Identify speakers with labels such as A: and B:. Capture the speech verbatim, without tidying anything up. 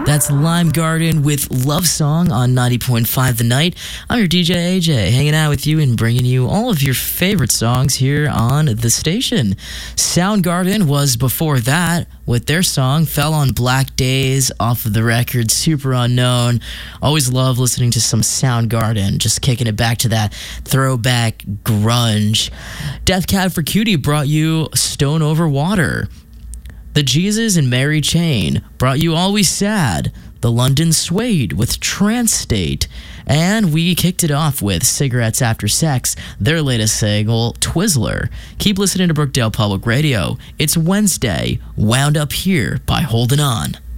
A: That's Lime Garden with Love Song on ninety point five The Night. I'm your D J A J, hanging out with you and bringing you all of your favorite songs here on the station. Soundgarden was before that with their song Fell on Black Days off of the record Super Unknown. Always love listening to some Soundgarden, just kicking it back to that throwback grunge. Death Cab for Cutie brought you Stone Over Water. The Jesus and Mary Chain brought you Always Sad. The London Suede with Trance State. And we kicked it off with Cigarettes After Sex, their latest single, Twizzler. Keep listening to Brookdale Public Radio. It's Wednesday, wound up here by Holding On.